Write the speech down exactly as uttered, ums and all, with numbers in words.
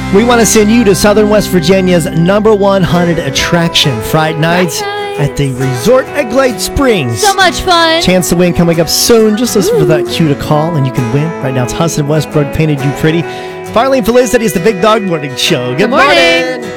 We want to send you to Southern West Virginia's number one haunted attraction, Friday nights at the resort at Glade Springs. So much fun. Chance to win coming up soon. Just listen Ooh. for that cue to call and you can win. Right now it's Hudson Westbrook Painted You Pretty. Finally, Felicity is the Big Dog Morning Show. Good, Good morning. morning.